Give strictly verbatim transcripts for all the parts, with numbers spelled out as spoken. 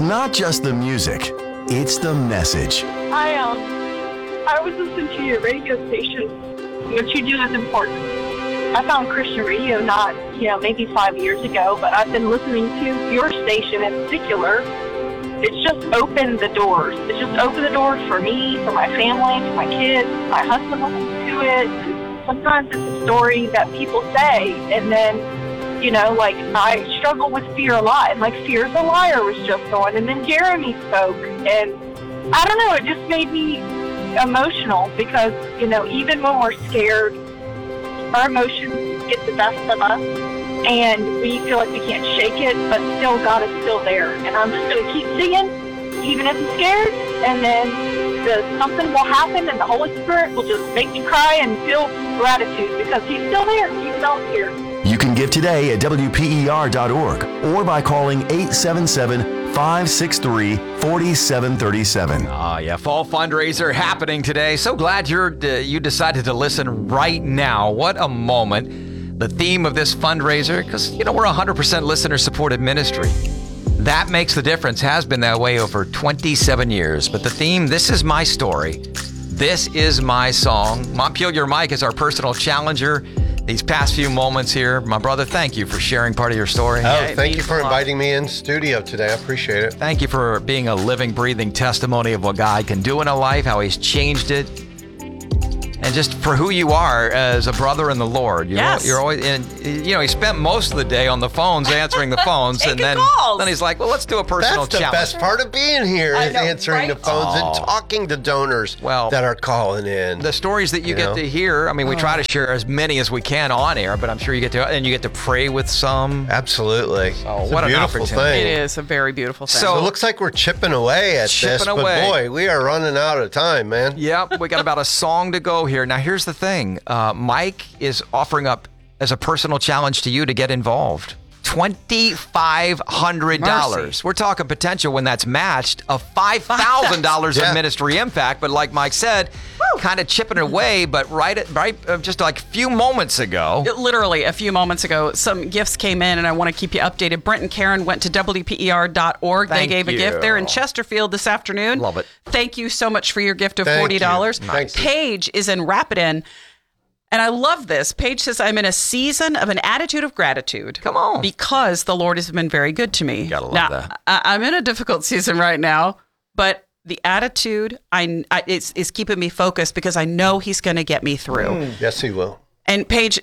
It's not just the music, it's the message. I um, I was listening to your radio station. What you do is important. I found Christian radio not, you know, maybe five years ago, but I've been listening to your station in particular. It's just opened the doors. It's just opened the doors for me, for my family, for my kids. My husband listens to it. Sometimes it's a story that people say, and then, you know, like, I struggle with fear a lot, and like Fear's a Liar was just on, and then Jeremy spoke, and I don't know, it just made me emotional because, you know, even when we're scared, our emotions get the best of us, and we feel like we can't shake it, but still God is still there. And I'm just going to keep singing, even if I'm scared, and then the, something will happen, and the Holy Spirit will just make me cry and feel gratitude because He's still there, even though I'm here. You can give today at W P E R dot org or by calling eight seven seven, five six three, four seven three seven. Ah, yeah, fall fundraiser happening today. So glad you're uh, you decided to listen right now. What a moment. The theme of this fundraiser, because, you know, we're a one hundred percent listener-supported ministry. That makes the difference, has been that way over twenty-seven years. But the theme, this is my story. This is my song. Montpelier Mike is our personal challenger. These past few moments here, my brother, thank you for sharing part of your story. Oh, Yeah, thank you means for a lot. inviting me in studio today. I appreciate it. Thank you for being a living, breathing testimony of what God can do in a life, how He's changed it, and just for who you are as a brother in the Lord. You're, Yes. you're always, and you know, He spent most of the day on the phones answering the phones, and Taking then calls. then He's like, "Well, let's do a personal That's the challenge." best part of being here I is know, answering the right? phones Oh. and talking to donors Well, that are calling in. The stories that you, You get know? to hear, I mean, we try to share as many as we can on air, but I'm sure you get to, and you get to pray with some. Absolutely. Oh, It's what a an beautiful opportunity. thing. It is a very beautiful thing. So- So it looks like we're chipping away at Chipping this, away. but boy, we are running out of time, man. Yep, we got about a song to go here. Now, here's the thing. Uh, Mike is offering up as a personal challenge to you to get involved. twenty-five hundred dollars. Mercy. We're talking potential when that's matched of five thousand dollars Yeah. of ministry impact. But like Mike said, kind of chipping away, but right at right uh, just like a few moments ago. Literally a few moments ago, some gifts came in, and I want to keep you updated. Brent and Karen went to W P E R dot org. They Thank gave a you. gift there in Chesterfield this afternoon. Love it. Thank you so much for your gift of Thank forty dollars. you. Thank you. Paige is in Rapidan. And I love this. Paige says, I'm in a season of an attitude of gratitude. Come on. Because the Lord has been very good to me. Gotta love now, that. I, I'm in a difficult season right now, but the attitude I, I, is, is keeping me focused because I know He's going to get me through. Yes, he will. And Paige,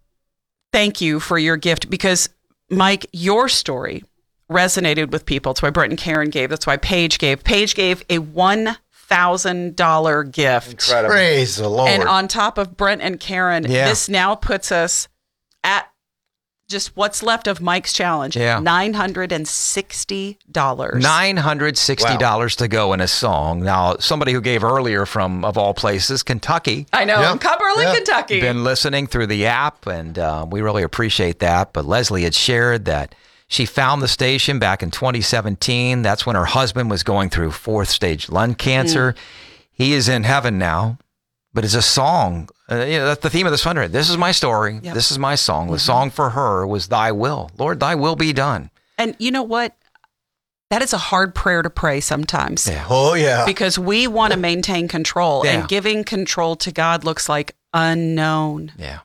thank you for your gift because, Mike, your story resonated with people. That's why Brent and Karen gave. That's why Paige gave. Paige gave a one thousand dollars gift. Incredible. Praise the Lord. And on top of Brent and Karen, Yeah. this now puts us at just what's left of Mike's challenge, Yeah. nine hundred sixty dollars. nine hundred sixty dollars to go in a song. Now, somebody who gave earlier from, of all places, Kentucky, I know, Yeah. in Cumberland, Yeah. Kentucky. been listening through the app, and uh, we really appreciate that. But Leslie had shared that she found the station back in twenty seventeen. That's when her husband was going through fourth stage lung cancer. He is in heaven now, but it's a song. Uh, you know, that's the theme of this fundraiser. This is my story. Yep. This is my song. The song for her was "Thy Will." Lord, Thy will be done. And you know what? That is a hard prayer to pray sometimes. Yeah. oh, yeah. Because we want to maintain control, Yeah. and giving control to God looks like unknown. Yeah.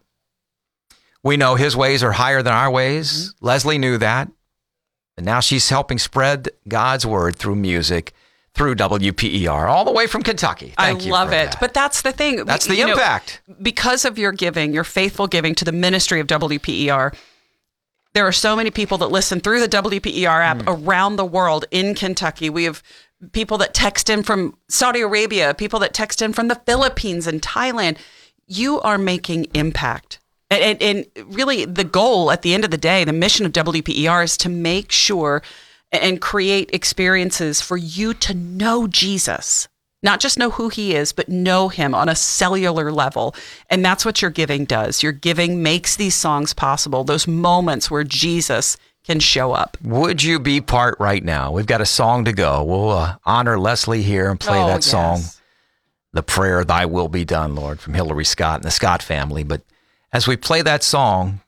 We know His ways are higher than our ways. Leslie knew that. And now she's helping spread God's word through music, through W P E R, all the way from Kentucky. Thank I you love for it. that. But that's the thing. That's the You know, impact. because of your giving, your faithful giving to the ministry of W P E R, there are so many people that listen through the W P E R app around the world in Kentucky. We have people that text in from Saudi Arabia, people that text in from the Philippines and Thailand. You are making impact. And, and, and really, the goal at the end of the day, the mission of W P E R is to make sure and create experiences for you to know Jesus. Not just know who He is, but know Him on a cellular level. And that's what your giving does. Your giving makes these songs possible, those moments where Jesus can show up. Would you be part right now? We've got a song to go. We'll uh, honor Leslie here and play Oh, that song, yes. the prayer, "Thy will be done," Lord, from Hillary Scott and the Scott family. But as we play that song,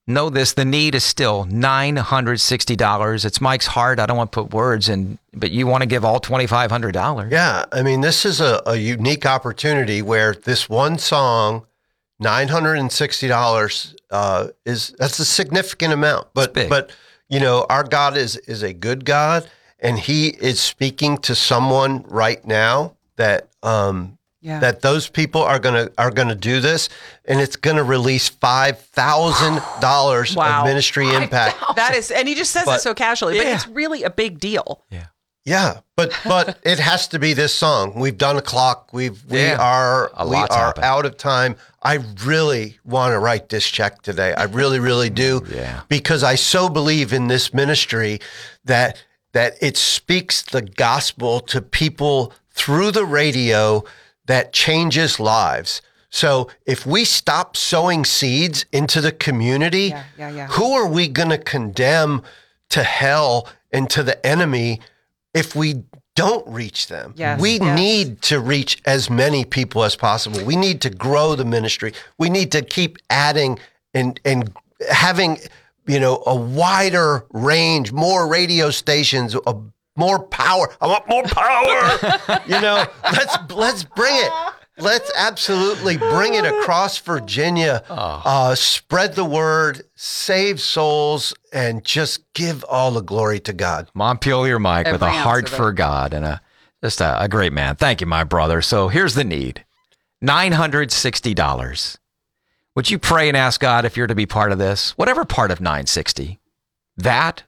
know this, the need is still nine hundred sixty dollars. It's Mike's heart. I don't want to put words in, but you want to give all twenty-five hundred dollars. Yeah. I mean, this is a, a unique opportunity where this one song, nine hundred sixty dollars, uh, is that's a significant amount. But, big. but you know, our God is is a good God, and he is speaking to someone right now that um, Yeah. that those people are gonna are gonna do this, and it's gonna release five thousand dollars Wow. of ministry impact. That is, and he just says But- it so casually, but Yeah. it's really a big deal. Yeah. Yeah, but but it has to be this song. We've done a clock. We've we Yeah. are A we lot's are happened. out of time. I really want to write this check today. I really really do. Yeah. Because I so believe in this ministry that that it speaks the gospel to people through the radio that changes lives. So if we stop sowing seeds into the community, Yeah, yeah, yeah. who are we going to condemn to hell and to the enemy if we don't reach them? Yes, we yes. need to reach as many people as possible. We need to grow the ministry. We need to keep adding and and having, you know, a wider range, more radio stations, a more power. I want more power. you know, let's let's bring it. Let's absolutely bring it across Virginia. Uh, spread the word, save souls, and just give all the glory to God. Montpelier Mike with a Every ounce heart of it. for God and a just a, a great man. Thank you, my brother. So here's the need. nine hundred sixty dollars. Would you pray and ask God if you're to be part of this? Whatever part of nine hundred sixty. That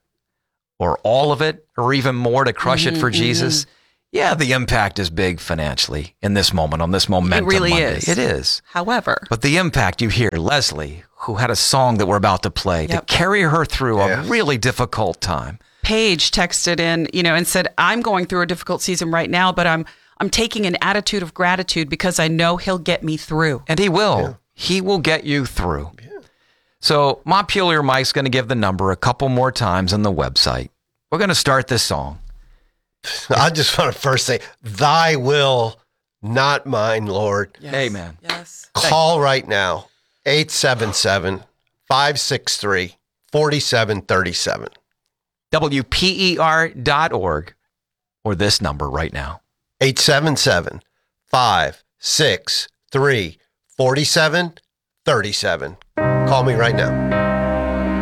or all of it or even more to crush it for Jesus. Yeah, the impact is big financially in this moment, on this momentum really Monday. is. It is. However, But the impact you hear, Leslie, who had a song that we're about to play, Yep. to carry her through a Yes. really difficult time. Paige texted in, you know, and said, "I'm going through a difficult season right now, but I'm I'm taking an attitude of gratitude because I know he'll get me through." And he will. He will get you through. So Montpelier Mike's going to give the number a couple more times on the website. We're going to start this song. I just want to first say, thy will, not mine, Lord. Amen. Yes. Call right now, eight seven seven, five six three, four seven three seven. W P E R dot org or this number right now. eight seven seven, five six three, four seven three seven. Call me right now.